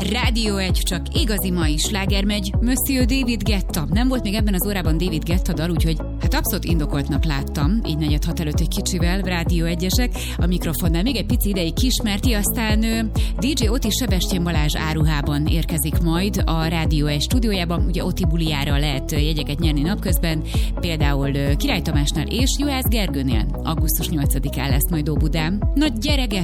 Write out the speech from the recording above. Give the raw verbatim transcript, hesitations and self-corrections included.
Rádió egy, csak igazi mai sláger megy. Monsieur David Guetta. Nem volt még ebben az órában David Guetta dal, úgyhogy hát abszolút indokoltnak láttam. Így negyed hat előtt egy kicsivel, Rádió egyesek. A mikrofonnál még egy pici ideig kismerti, aztán dé dzsé Oti Sebestyén Balázs áruhában érkezik majd a Rádió egy stúdiójában. Ugye Oti bulijára lehet jegyeket nyerni napközben, például Király Tamásnál és Juhász Gergőnél. augusztus nyolcadikán lesz majd Óbudán. Na gyere,